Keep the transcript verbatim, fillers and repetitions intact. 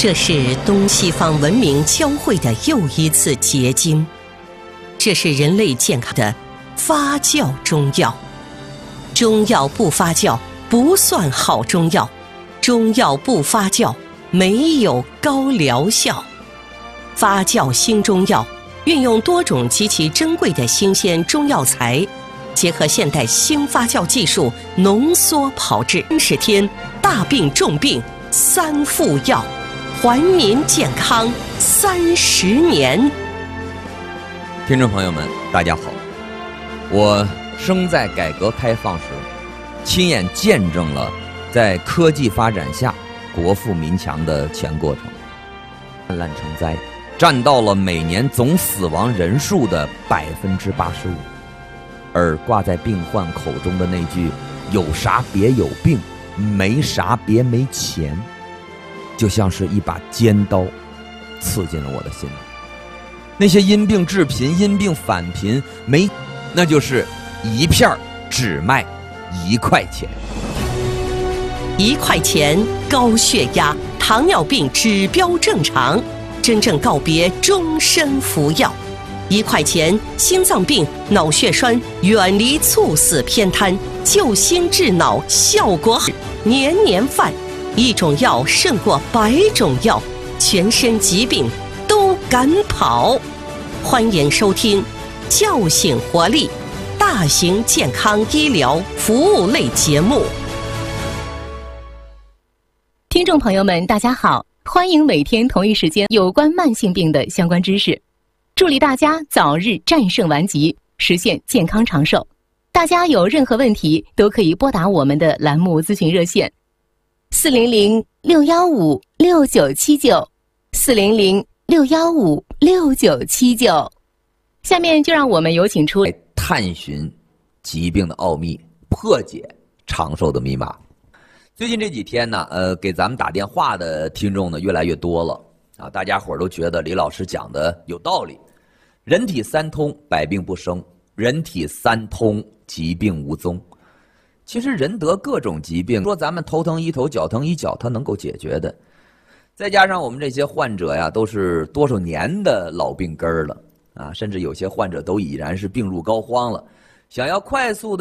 这是东西方文明交汇的又一次结晶，这是人类健康的发酵中药。中药不发酵不算好中药，中药不发酵没有高疗效。发酵新中药运用多种极其珍贵的新鲜中药材，结合现代新发酵技术浓缩炮制，三十天大病重病三副药，还民健康三十年。 听众朋友们，大家好，我生在改革开放时，亲眼见证了在科技发展下国富民强的全过程，泛滥成灾，占到了每年总死亡人数的百分之八十五。而挂在病患口中的那句“有啥别有病，没啥别没钱”，就像是一把尖刀，刺进了我的心里。那些因病致贫、因病返贫，没，那就是一片只卖一块钱。 一块钱，高血压、糖尿病指标正常，真正告别终身服药。一块钱，心脏病、脑血栓远离猝死偏瘫，救心治脑效果好，年年犯。一种药胜过百种药，全身疾病都赶跑。欢迎收听叫醒活力大型健康医疗服务类节目。 听众朋友们，大家好，欢迎每天同一时间有关慢性病的相关知识，助力大家早日战胜顽疾，实现健康长寿。大家有任何问题都可以拨打我们的栏目咨询热线四零零六幺五六九七九四零零六幺五六九七九。下面就让我们有请出探寻疾病的奥秘，破解长寿的密码。最近这几天呢，呃，给咱们打电话的听众呢越来越多了啊，大家伙儿都觉得李老师讲的有道理。人体三通，百病不生；人体三通，疾病无踪。其实人得各种疾病，说咱们头疼医头，脚疼医脚，它能够解决的。再加上我们这些患者呀，都是多少年的老病根儿了啊，甚至有些患者都已然是病入膏肓了，想要快速的